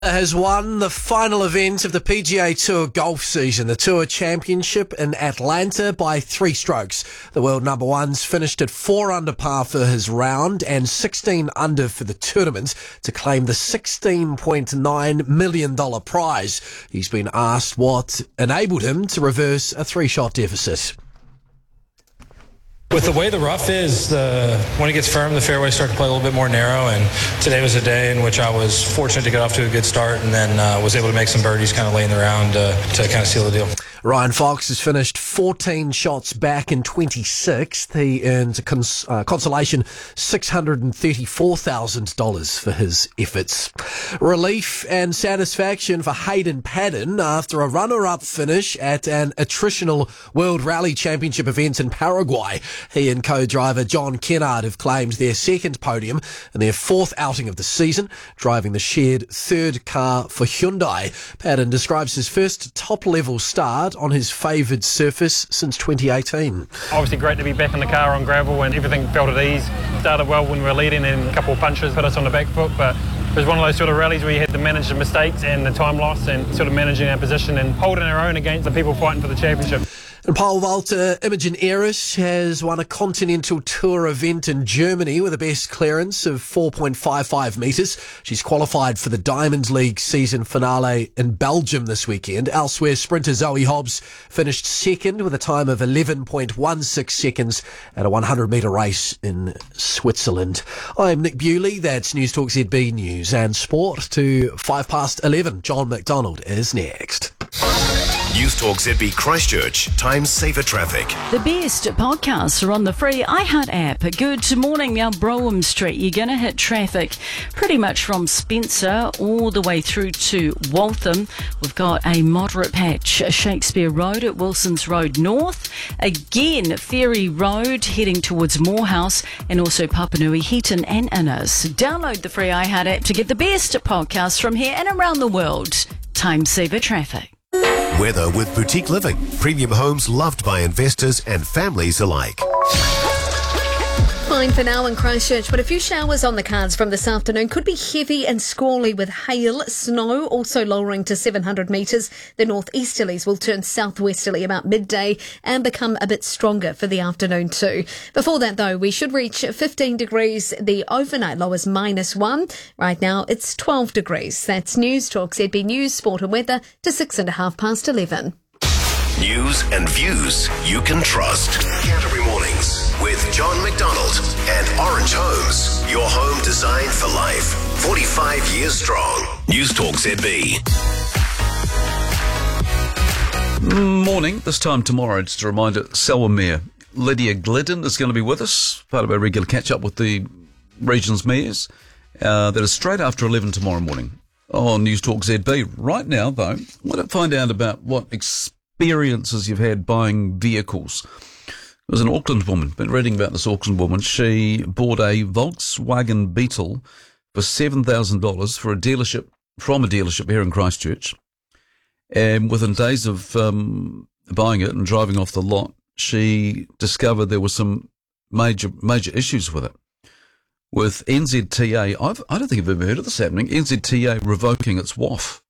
Has won the final event of the PGA Tour golf season, the Tour Championship in Atlanta, by 3 strokes. The world number one's finished at 4 under par for his round and 16 under for the tournament to claim the $16.9 million prize. He's been asked what enabled him to reverse a 3-shot deficit. With the way the rough is, when it gets firm, the fairways start to play a little bit more narrow, and today was a day in which I was fortunate to get off to a good start and then was able to make some birdies kind of late in the round to kind of seal the deal. Ryan Fox has finished 14 shots back in 26th. He earned a consolation $634,000 for his efforts. Relief and satisfaction for Hayden Paddon after a runner-up finish at an attritional World Rally Championship event in Paraguay. He and co-driver John Kennard have claimed their second podium and their 4th outing of the season, driving the shared 3rd car for Hyundai. Paddon describes his first top-level start on his favoured surface since 2018. Obviously great to be back in the car on gravel, and everything felt at ease. Started well when we were leading, and a couple of punches put us on the back foot, but it was one of those sort of rallies where you had to manage the mistakes and the time loss and sort of managing our position and holding our own against the people fighting for the championship. And pole vaulter Imogen Eris has won a Continental Tour event in Germany with a best clearance of 4.55 metres. She's qualified for the Diamond League season finale in Belgium this weekend. Elsewhere, sprinter Zoe Hobbs finished second with a time of 11.16 seconds at a 100-metre race in Switzerland. I'm Nick Bewley. That's News Talk ZB News and Sport to 11:05. John McDonald is next. News Talk ZB Christchurch, Time Saver Traffic. The best podcasts are on the free iHeart app. Good morning, now Brougham Street. You're going to hit traffic pretty much from Spencer all the way through to Waltham. We've got a moderate patch, Shakespeare Road at Wilson's Road North. Again, Ferry Road heading towards Morehouse, and also Papanui, Heaton and Innes. Download the free iHeart app to get the best podcasts from here and around the world. Time Saver Traffic. Weather with Boutique Living. Premium homes loved by investors and families alike. Fine for now in Christchurch, but a few showers on the cards from this afternoon. Could be heavy and squally with hail, snow also lowering to 700 metres. The northeasterlies will turn southwesterly about midday and become a bit stronger for the afternoon too. Before that though, we should reach 15 degrees. The overnight low is -1. Right now it's 12 degrees. That's News Talk ZB News, Sport and Weather to 11:06. News and views you can trust. Canterbury Mornings with John McDonald and Orange Homes. Your home designed for life. 45 years strong. News Talk ZB. Morning. This time tomorrow, just a reminder, Selwyn Mayor Lydia Glidden is going to be with us, part of our regular catch-up with the region's mayors. That is straight after 11 tomorrow morning on News Talk ZB. Right now, though, I want to find out about what experiences you've had buying vehicles. There was an Auckland woman, been reading about this Auckland woman. She bought a Volkswagen Beetle for $7,000 from a dealership here in Christchurch. And within days of buying it and driving off the lot, she discovered there were some major issues with it. With NZTA, I don't think I've ever heard of this happening, NZTA revoking its WAF.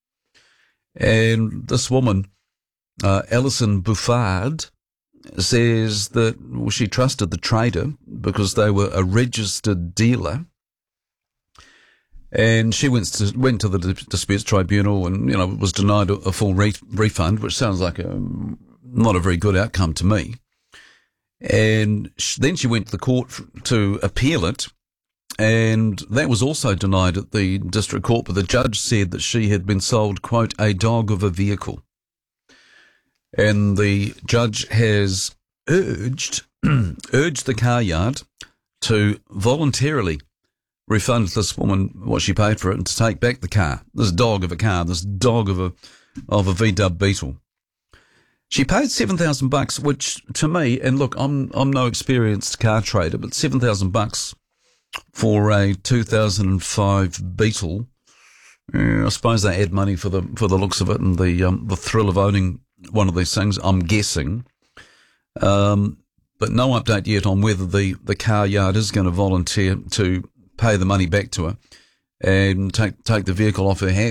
And this woman, Alison Buffard, says that she trusted the trader because they were a registered dealer, and she went to the disputes tribunal and was denied a full refund, which sounds like not a very good outcome to me. And then she went to the court to appeal it, and that was also denied at the district court, but the judge said that she had been sold, quote, a dog of a vehicle. And the judge has urged the car yard to voluntarily refund this woman what she paid for it and to take back the car. This dog of a VW Beetle. She paid $7,000, which to me, and look, I'm no experienced car trader, but $7,000 for a 2005 Beetle. I suppose they add money for the looks of it and the thrill of owning one of these things, I'm guessing. But no update yet on whether the car yard is going to volunteer to pay the money back to her. and take the vehicle off her hands.